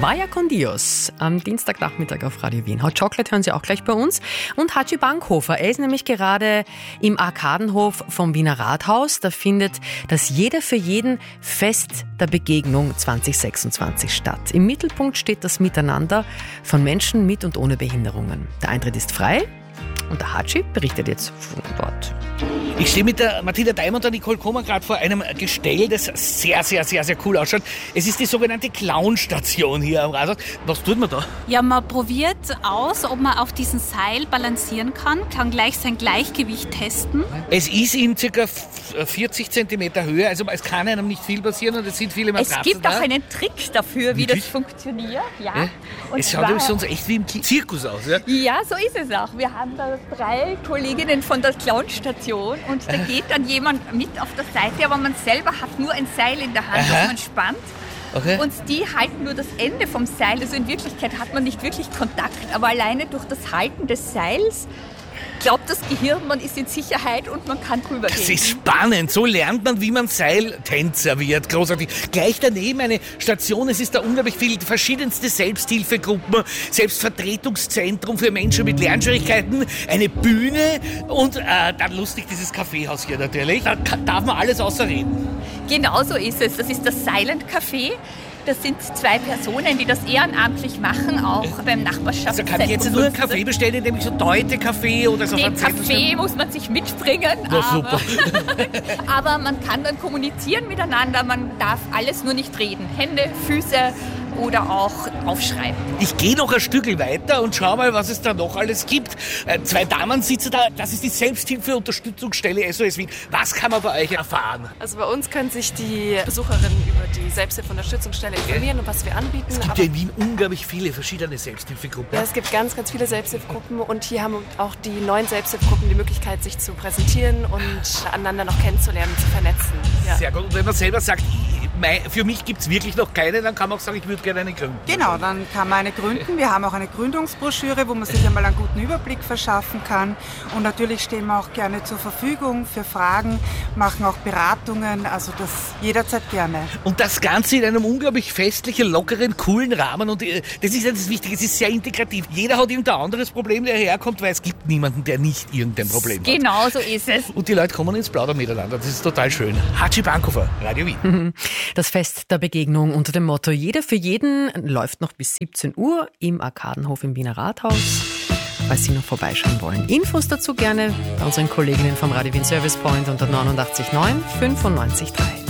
Vaya con Dios am Dienstagnachmittag auf Radio Wien. Hot Chocolate hören Sie auch gleich bei uns. Und Hatschi Bankhofer, er ist nämlich gerade im Arkadenhof vom Wiener Rathaus. Da findet das Jeder für jeden Fest der Begegnung 2026 statt. Im Mittelpunkt steht das Miteinander von Menschen mit und ohne Behinderungen. Der Eintritt ist frei und der Hatschi berichtet jetzt von dort. Ich stehe mit der Martina Daim und der Nicole Kummer gerade vor einem Gestell, das sehr, sehr, sehr, sehr cool ausschaut. Es ist die sogenannte Clown-Station hier am Rathaus. Was tut man da? Ja, man probiert aus, ob man auf diesem Seil balancieren kann gleich sein Gleichgewicht testen. Es ist in ca. 40 cm Höhe, also es kann einem nicht viel passieren und es sind viele Matratzen da. Es gibt auch einen Trick dafür, wie das funktioniert. Ja. Und es schaut sonst echt wie im Zirkus aus. Ja? Ja, so ist es auch. Wir haben da 3 Kolleginnen von der Clown-Station und da geht dann jemand mit auf der Seite, aber man selber hat nur ein Seil in der Hand, das man spannt. Okay. Und die halten nur das Ende vom Seil. Also in Wirklichkeit hat man nicht wirklich Kontakt, aber alleine durch das Halten des Seils glaubt das Gehirn, man ist in Sicherheit und man kann drüber gehen. Das ist spannend. So lernt man, wie man Seiltänzer wird. Großartig. Gleich daneben eine Station. Es ist da unglaublich viel. Verschiedenste Selbsthilfegruppen, Selbstvertretungszentrum für Menschen mit Lernschwierigkeiten, eine Bühne und dann lustig dieses Kaffeehaus hier natürlich. Da darf man alles außer reden. Genau so ist es. Das ist das Silent Café. Das sind 2 Personen, die das ehrenamtlich machen, auch beim Nachbarschaftszentrum. Also kann ich jetzt nur einen Kaffee bestellen, indem ich so Deute-Kaffee oder so... Den Kaffee muss man sich mitbringen, super. aber man kann dann kommunizieren miteinander, man darf alles nur nicht reden. Hände, Füße oder auch aufschreiben. Ich gehe noch ein Stückchen weiter und schau mal, was es da noch alles gibt. 2 Damen sitzen da, das ist die Selbsthilfe-Unterstützungsstelle SOS Wien. Was kann man bei euch erfahren? Also bei uns können sich die Besucherinnen über die Selbsthilfe-Unterstützungsstelle informieren und was wir anbieten. Es gibt ja in Wien unglaublich viele verschiedene Selbsthilfegruppen. Ja, es gibt ganz, ganz viele Selbsthilfegruppen und hier haben auch die neuen Selbsthilfegruppen die Möglichkeit, sich zu präsentieren und einander noch kennenzulernen, zu vernetzen. Ja. Sehr gut. Und wenn man selber sagt, für mich gibt es wirklich noch keine, dann kann man auch sagen, ich würde gerne eine gründen. Genau, dann kann man eine gründen. Wir haben auch eine Gründungsbroschüre, wo man sich einmal einen guten Überblick verschaffen kann. Und natürlich stehen wir auch gerne zur Verfügung für Fragen, machen auch Beratungen, also das jederzeit gerne. Und das Ganze in einem unglaublich festlichen, lockeren, coolen Rahmen. Und das ist ja das Wichtige, es ist sehr integrativ. Jeder hat irgendein anderes Problem, der herkommt, weil es gibt niemanden, der nicht irgendein Problem hat. Genau so ist es. Und die Leute kommen ins Plaudern miteinander. Das ist total schön. Hatschi Bankhofer, Radio Wien. Das Fest der Begegnung unter dem Motto Jeder für jeden läuft noch bis 17 Uhr im Arkadenhof im Wiener Rathaus, falls Sie noch vorbeischauen wollen. Infos dazu gerne bei unseren Kolleginnen vom Radio Wien Service Point unter 89.9 95.3.